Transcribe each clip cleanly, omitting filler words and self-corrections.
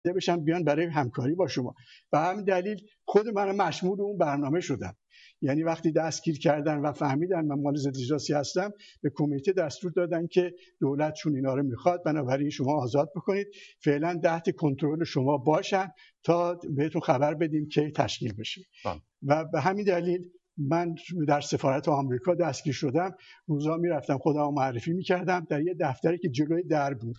بشن بیان برای همکاری با شما. به همین دلیل خود من مشمول اون برنامه شدم. یعنی وقتی دستگیر کردن و فهمیدن من مال ضد جاسوسی هستم، به کمیته دستور دادن که دولتشون اینا رو میخواد، بنابراین شما آزاد بکنید، فعلا تحت کنترل شما باشن تا بهتون خبر بدیم که تشکیل بشه. و به همین دلیل من در سفارت آمریکا دستگیر شدم. روزا میرفتم خودم معرفی میکردم در یه دفتری که جلوی در بود.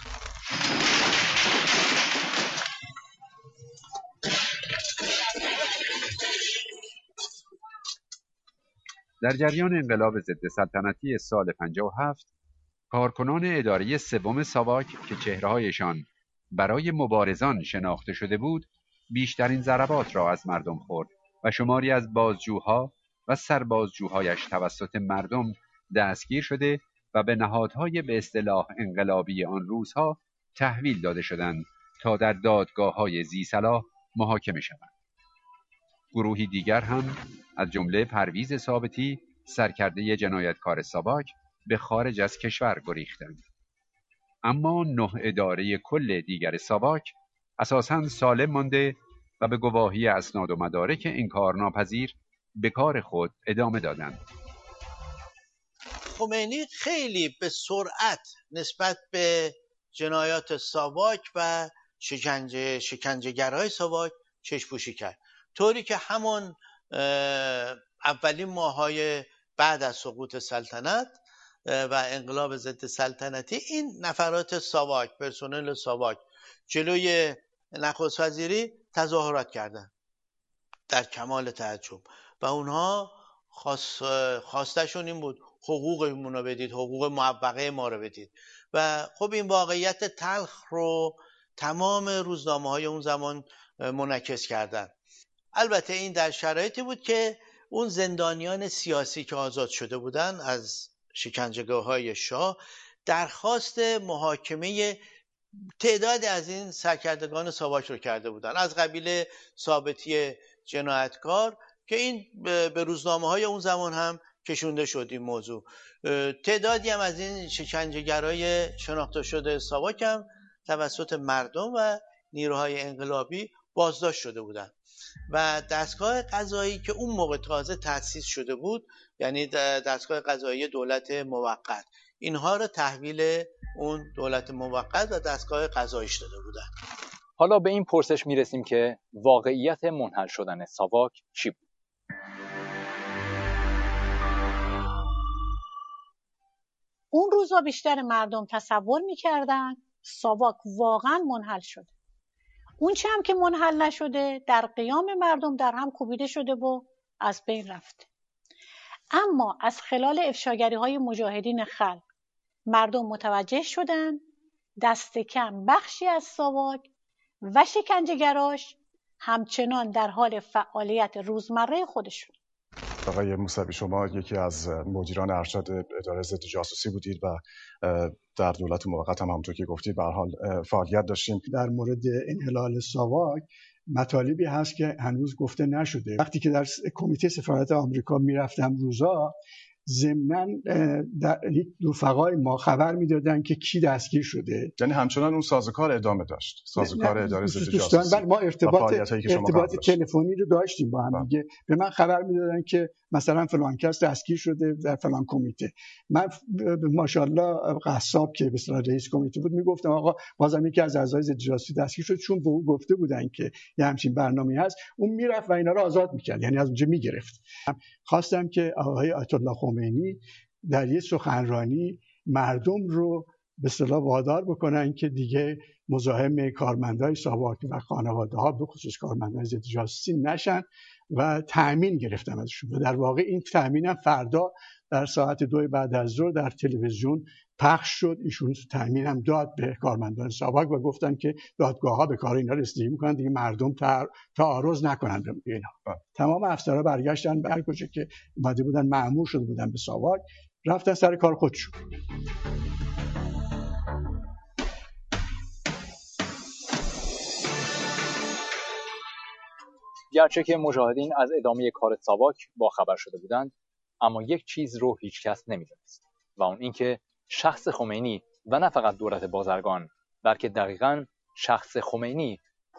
در جریان انقلاب ضد سلطنتی سال 57 کارکنان اداره سوم ساواک که چهره‌هایشان برای مبارزان شناخته شده بود، بیشترین ضربات را از مردم خورد و شماری از بازجوها و سربازجوهایش توسط مردم دستگیر شده و به نهادهای به اصطلاح انقلابی آن روزها تحویل داده شدند تا در دادگاه‌های ذی‌صلاح محاکمه شوند. گروهی دیگر هم از جمله پرویز ثابتی، سرکرده جنایتکار ساواک، به خارج از کشور گریختند. اما 9 اداره کل دیگر ساواک اساساً سالم مانده و به گواهی اسناد و مدارک انکارناپذیر به کار خود ادامه دادند. خمینی خیلی به سرعت نسبت به جنایات ساواک و شکنجهگرای ساواک چشم‌پوشی کرد، طوری که همون اولین ماه‌های بعد از سقوط سلطنت و انقلاب ضد سلطنتی این نفرات ساواک، پرسنل ساواک جلوی نخست وزیری تظاهرات کردند در کمال تعجب و اونها خواستشون این بود حقوقمون رو بدید، حقوق معوقه ما رو بدید. و خب این واقعیت تلخ رو تمام روزنامه‌های اون زمان منعکس کردند. البته این در شرایطی بود که اون زندانیان سیاسی که آزاد شده بودند از شکنجهگاه‌های شاه درخواست محاکمه تعدادی از این سرکردگان ساواک رو کرده بودند، از قبیل ثابتی جنایتکار که این به روزنامه‌های اون زمان هم کشونده شد این موضوع. تعدادی هم از این شکنجهگرای شناخته شده ساواک هم توسط مردم و نیروهای انقلابی بازداشت شده بودند و دستگاه قضایی که اون موقع تازه تأسیس شده بود، یعنی دستگاه قضایی دولت موقت، اینها رو تحویل اون دولت موقت و دستگاه قضاییش داده بودن. حالا به این پرسش میرسیم که واقعیت منحل شدن ساواک چی بود؟ اون روزا بیشتر مردم تصور میکردن ساواک واقعا منحل شده. اون چه هم که منحل نشده در قیام مردم در هم کوبیده شده و از بین رفته. اما از خلال افشاگری‌های مجاهدین خلق مردم متوجه شدن دست کم بخشی از ساواک و شکنجهگراش همچنان در حال فعالیت روزمره خودشون. آقای موسوی، شما یکی از مدیران ارشد اداره ضد جاسوسی بودید و در دولت موقت هم همونطور که گفتید به هر حال فعالیت داشتین. در مورد انحلال ساواک مطالبی هست که هنوز گفته نشده. وقتی که در کمیته سفارت آمریکا میرفتم روزا، ضمناً یک رفقای ما خبر میدادن که کی دستگیر شده. یعنی همچنان اون سازوکار ادامه داشت، سازوکار اداره ضد جاسوسی. ما ارتباط تلفنی رو داشتیم با هم دیگه. به من خبر میدادن که مثلا فلان کس دستگیر شده در فلان کمیته. من ماشاءالله قصاب که به اصطلاح رئیس کمیته بود میگفتم آقا بازم یکی از اعضای ضد جاسوسی دستگیر شد، چون به او گفته بودن که یه همچین برنامه‌ای هست. اون میرفت و اینا رو آزاد میکرد، یعنی از اونجا میگرفت. خواستم که آقای آیت الله خمینی در یه سخنرانی مردم رو به اصطلاح وادار بکنن که دیگه مزاحم کارمندای ساواک و خانواده‌ها به خصوص کارمندای ضد جاسوسی نشن و تأمین گرفتم ازشون. و در واقع این تأمینم فردا در ساعت 2 بعد از ظهر در تلویزیون پخش شد. ایشون تأمینم داد به کارمندان ساواک و گفتن که دادگاه‌ها به کار اینا رسیدگی می‌کنن، دیگه مردم تعارض نکنن به اینا. تمام افسرها برگشتن به هر کجا که اومده بودن مأمور شده بودن به ساواک، رفتن سر کار خودشون. گرچه که مجاهدین از ادامه کار ساواک با خبر شده بودند، اما یک چیز رو هیچ کس نمی‌دانست و اون اینکه شخص خمینی و نه فقط دولت بازرگان، بلکه دقیقاً شخص خمینی